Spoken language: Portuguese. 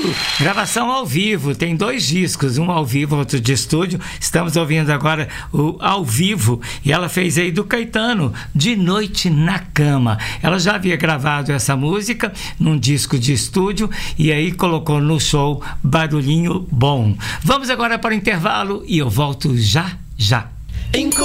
Gravação ao vivo, tem 2 discos, um ao vivo, outro de estúdio. Estamos ouvindo agora o ao vivo, e ela fez aí do Caetano, De Noite na Cama. Ela já havia gravado essa música num disco de estúdio e aí colocou no show Barulhinho Bom. Vamos agora para o intervalo e eu volto já.